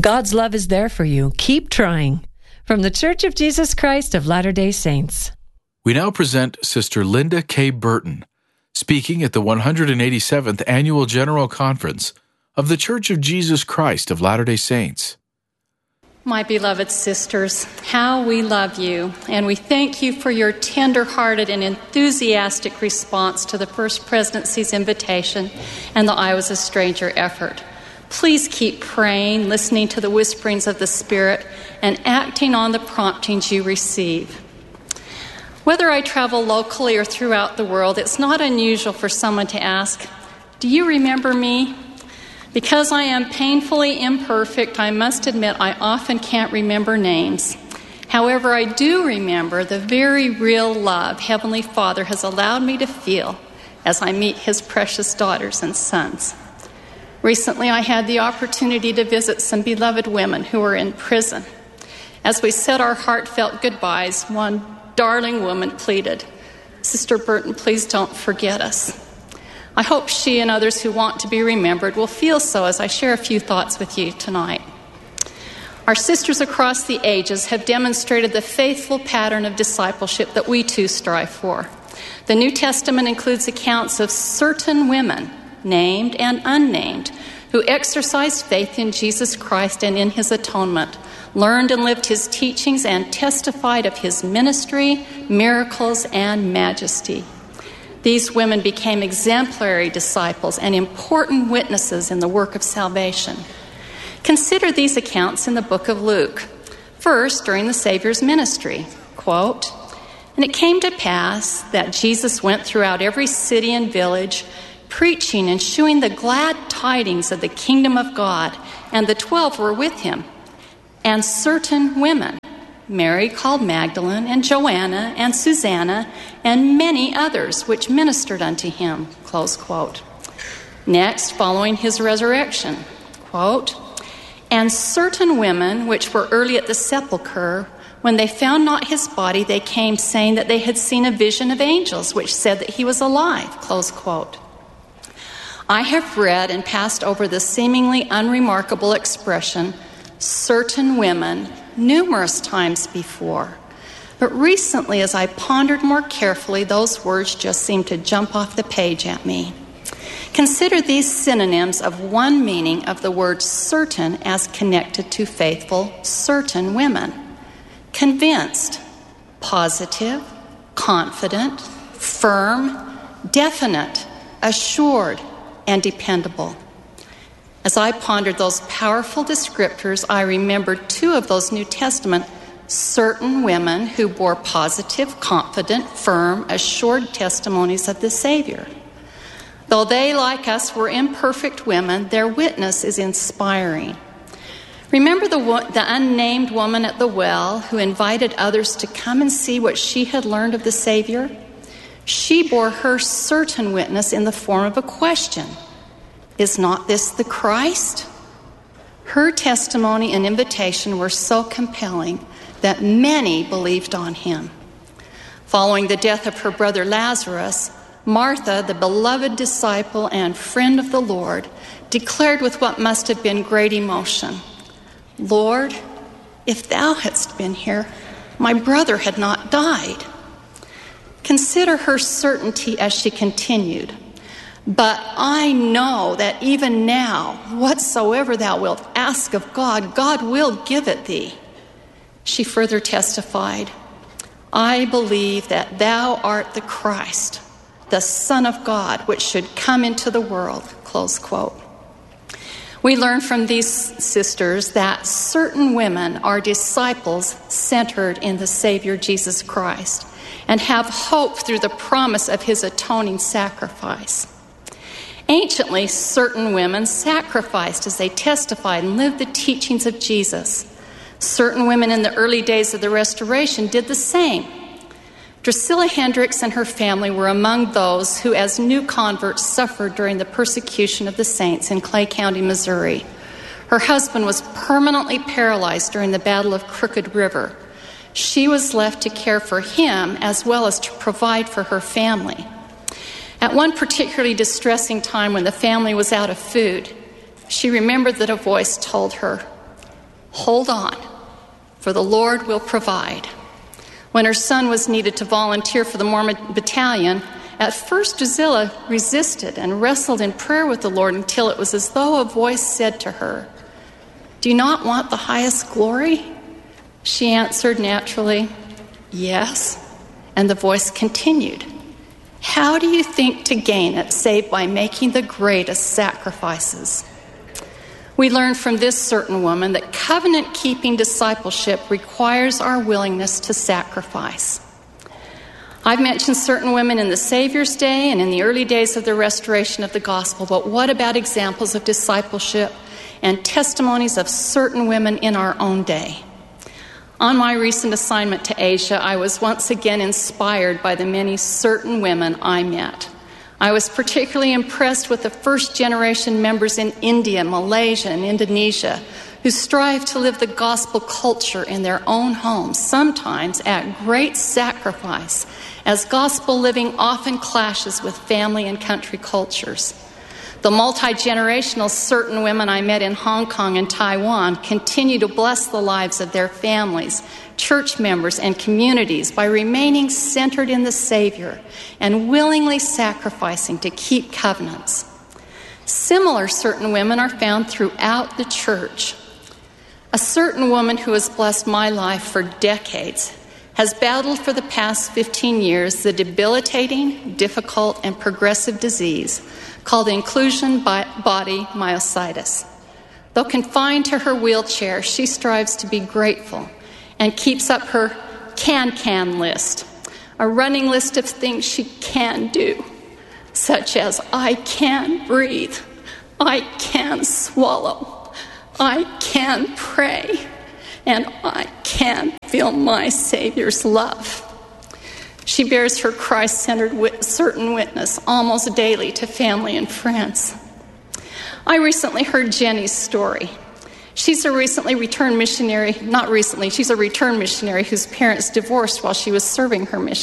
God's love is there for you. Keep trying. From the Church of Jesus Christ of Latter-day Saints. We now present Sister Linda K. Burton, speaking at the 187th Annual General Conference of the Church of Jesus Christ of Latter-day Saints. My beloved sisters, how we love you, and we thank you for your tender-hearted and enthusiastic response to the First Presidency's invitation and the I Was a Stranger effort. Please keep praying, listening to the whisperings of the Spirit, and acting on the promptings you receive. Whether I travel locally or throughout the world, it's not unusual for someone to ask, "Do you remember me?" Because I am painfully imperfect, I must admit I often can't remember names. However, I do remember the very real love Heavenly Father has allowed me to feel as I meet His precious daughters and sons. Recently, I had the opportunity to visit some beloved women who were in prison. As we said our heartfelt goodbyes, one darling woman pleaded, "Sister Burton, please don't forget us." I hope she and others who want to be remembered will feel so as I share a few thoughts with you tonight. Our sisters across the ages have demonstrated the faithful pattern of discipleship that we too strive for. The New Testament includes accounts of certain women, named and unnamed, who exercised faith in Jesus Christ and in His atonement, learned and lived His teachings, and testified of His ministry, miracles, and majesty. These women became exemplary disciples and important witnesses in the work of salvation. Consider these accounts in the book of Luke. First, during the Savior's ministry, quote, "And it came to pass that Jesus went throughout every city and village, preaching and shewing the glad tidings of the kingdom of God, and the 12 were with him. And certain women, Mary called Magdalene, and Joanna, and Susanna, and many others, which ministered unto him," close quote. Next, following his resurrection, quote, "And certain women, which were early at the sepulchre, when they found not his body, they came, saying that they had seen a vision of angels, which said that he was alive," close quote. I have read and passed over the seemingly unremarkable expression, "certain women," numerous times before. But recently, as I pondered more carefully, those words just seemed to jump off the page at me. Consider these synonyms of one meaning of the word certain as connected to faithful, certain women. Convinced, positive, confident, firm, definite, assured, and dependable. As I pondered those powerful descriptors, I remembered two of those New Testament certain women who bore positive, confident, firm, assured testimonies of the Savior. Though they, like us, were imperfect women, their witness is inspiring. Remember the unnamed woman at the well who invited others to come and see what she had learned of the Savior? She bore her certain witness in the form of a question. "Is not this the Christ?" Her testimony and invitation were so compelling that many believed on him. Following the death of her brother Lazarus, Martha, the beloved disciple and friend of the Lord, declared with what must have been great emotion, "Lord, if thou hadst been here, my brother had not died." Consider her certainty as she continued, "But I know that even now, whatsoever thou wilt ask of God, God will give it thee." She further testified, "I believe that thou art the Christ, the Son of God, which should come into the world," close quote. We learn from these sisters that certain women are disciples centered in the Savior Jesus Christ and have hope through the promise of his atoning sacrifice. Anciently, certain women sacrificed as they testified and lived the teachings of Jesus. Certain women in the early days of the Restoration did the same. Drusilla Hendricks and her family were among those who, as new converts, suffered during the persecution of the saints in Clay County, Missouri. Her husband was permanently paralyzed during the Battle of Crooked River. She was left to care for him as well as to provide for her family. At one particularly distressing time when the family was out of food, she remembered that a voice told her, Hold on, for the Lord will provide. When her son was needed to volunteer for the Mormon battalion, at first Drusilla resisted and wrestled in prayer with the Lord until it was as though a voice said to her, "Do you not want the highest glory?" She answered naturally, "Yes." And the voice continued, "How do you think to gain it save by making the greatest sacrifices?" We learn from this certain woman that covenant-keeping discipleship requires our willingness to sacrifice. I've mentioned certain women in the Savior's day and in the early days of the restoration of the gospel, but what about examples of discipleship and testimonies of certain women in our own day? On my recent assignment to Asia, I was once again inspired by the many certain women I met. I was particularly impressed with the first-generation members in India, Malaysia, and Indonesia who strive to live the gospel culture in their own homes, sometimes at great sacrifice, as gospel living often clashes with family and country cultures. The multi-generational certain women I met in Hong Kong and Taiwan continue to bless the lives of their families, church members, and communities by remaining centered in the Savior and willingly sacrificing to keep covenants. Similar certain women are found throughout the church. A certain woman who has blessed my life for decades has battled for the past 15 years the debilitating, difficult, and progressive disease called inclusion body myositis. Though confined to her wheelchair, she strives to be grateful and keeps up her can list, a running list of things she can do, such as I can breathe, I can swallow, I can pray, and I can feel my Savior's love. She bears her Christ-centered certain witness almost daily to family and friends. I recently heard Jenny's story. She's a returned missionary whose parents divorced while she was serving her mission.